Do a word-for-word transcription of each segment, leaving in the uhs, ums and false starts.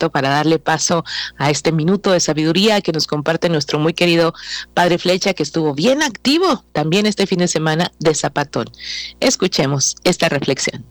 listo para darle paso a este minuto de sabiduría que nos comparte nuestro muy querido Padre Flecha, que estuvo bien activo también este fin de semana de Zapatón. Escuchemos esta reflexión.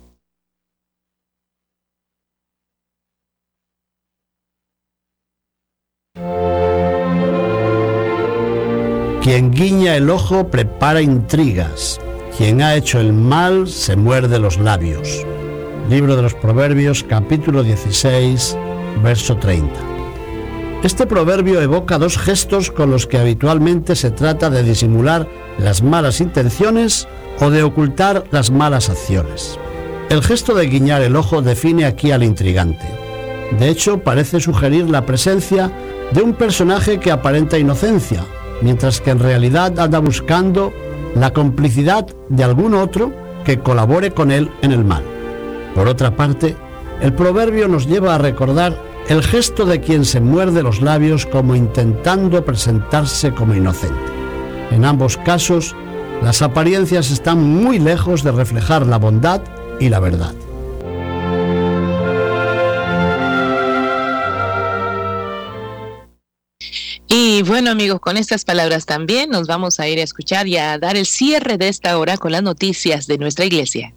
Quien guiña el ojo prepara intrigas. Quien ha hecho el mal se muerde los labios. Libro de los Proverbios, capítulo dieciséis, verso treinta. Este proverbio evoca dos gestos con los que habitualmente se trata de disimular las malas intenciones o de ocultar las malas acciones. El gesto de guiñar el ojo define aquí al intrigante. De hecho, parece sugerir la presencia de un personaje que aparenta inocencia, mientras que en realidad anda buscando la complicidad de algún otro que colabore con él en el mal. Por otra parte, el proverbio nos lleva a recordar el gesto de quien se muerde los labios como intentando presentarse como inocente. En ambos casos, las apariencias están muy lejos de reflejar la bondad y la verdad. Y bueno, amigos, con estas palabras también nos vamos a ir a escuchar y a dar el cierre de esta hora con las noticias de nuestra iglesia.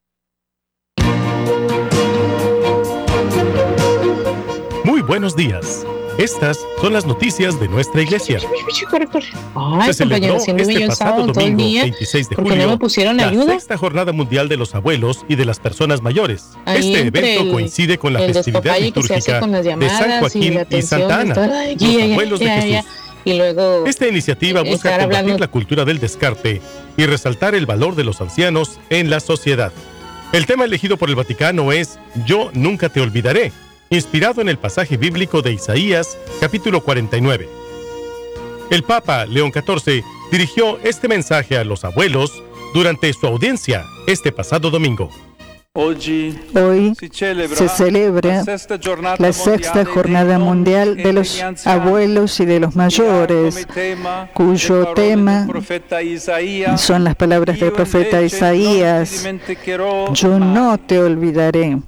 Muy buenos días. Estas son las noticias de nuestra iglesia. Ay, Se celebró este pasado domingo, veintiséis de julio, no me pusieron la ayuda? sexta jornada mundial de los abuelos y de las personas mayores. Ahí Este evento el, coincide con la festividad litúrgica de San Joaquín y, y Santa Ana, Ay, los ya, ya, abuelos ya, de Jesús. ya. Y luego, Esta iniciativa busca combatir hablando... la cultura del descarte y resaltar el valor de los ancianos en la sociedad. El tema elegido por el Vaticano es Yo nunca te olvidaré, inspirado en el pasaje bíblico de Isaías, capítulo cuarenta y nueve. El Papa León catorce dirigió este mensaje a los abuelos durante su audiencia este pasado domingo. Hoy se celebra la sexta jornada mundial de los abuelos y de los mayores, cuyo tema son las palabras del profeta Isaías: Yo no te olvidaré.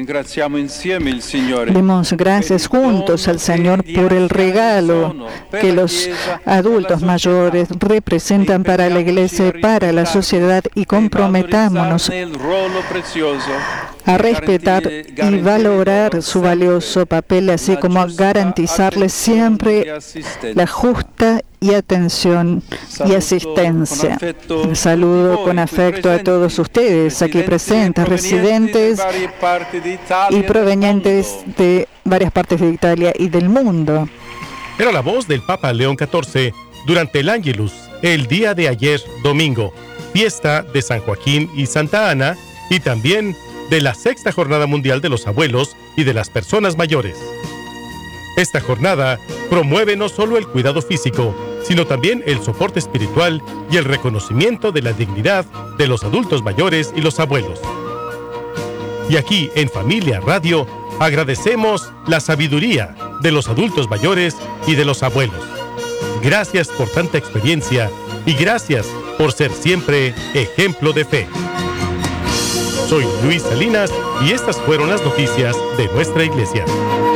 Demos gracias juntos al Señor por el regalo que los adultos mayores representan para la Iglesia y para la sociedad, y comprometámonos a respetar y valorar su valioso papel, así como a garantizarles siempre la justa y atención y asistencia. Un saludo con afecto a todos ustedes aquí presentes, residentes y provenientes de varias partes de Italia y del mundo. Era la voz del Papa León catorce durante el Ángelus, el día de ayer domingo, fiesta de San Joaquín y Santa Ana, y también de la sexta jornada mundial de los abuelos y de las personas mayores. Esta jornada promueve no solo el cuidado físico, sino también el soporte espiritual y el reconocimiento de la dignidad de los adultos mayores y los abuelos. Y aquí en Familia Radio agradecemos la sabiduría de los adultos mayores y de los abuelos. Gracias por tanta experiencia y gracias por ser siempre ejemplo de fe. Soy Luis Salinas y estas fueron las noticias de nuestra iglesia.